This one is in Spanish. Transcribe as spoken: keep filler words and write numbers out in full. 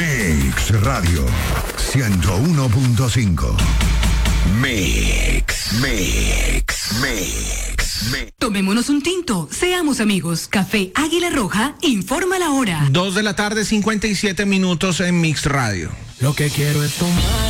Mix Radio ciento uno punto cinco. Mix, Mix, Mix, Mix. Tomémonos un tinto, seamos amigos. Café Águila Roja informa la hora. Dos de la tarde, cincuenta y siete minutos en Mix Radio. Lo que quiero es tomar